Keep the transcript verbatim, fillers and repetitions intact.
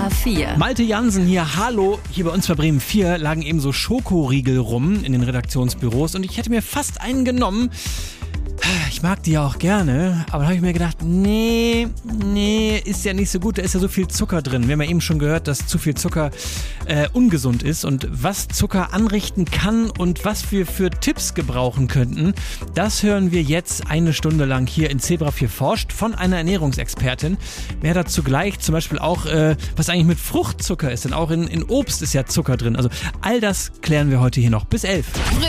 vier. Malte Jansen hier, hallo. Hier bei uns bei Bremen vier lagen eben so Schokoriegel rum in den Redaktionsbüros und ich hätte mir fast einen genommen. Ich mag die ja auch gerne, aber da habe ich mir gedacht, nee, nee, ist ja nicht so gut, da ist ja so viel Zucker drin. Wir haben ja eben schon gehört, dass zu viel Zucker äh, ungesund ist und was Zucker anrichten kann und was wir für Tipps gebrauchen könnten, das hören wir jetzt eine Stunde lang hier in Zebra vier forscht von einer Ernährungsexpertin. Mehr dazu gleich, zum Beispiel auch, äh, was eigentlich mit Fruchtzucker ist, denn auch in, in Obst ist ja Zucker drin. Also all das klären wir heute hier noch bis elf.